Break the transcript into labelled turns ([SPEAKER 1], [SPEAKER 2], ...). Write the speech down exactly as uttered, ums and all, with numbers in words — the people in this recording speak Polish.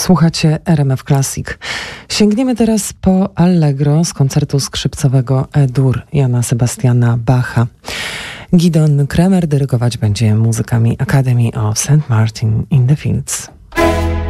[SPEAKER 1] Słuchacie R M F Classic. Sięgniemy teraz po Allegro z koncertu skrzypcowego E-dur Jana Sebastiana Bacha. Gidon Kremer dyrygować będzie muzykami Academy of Saint Martin in the Fields.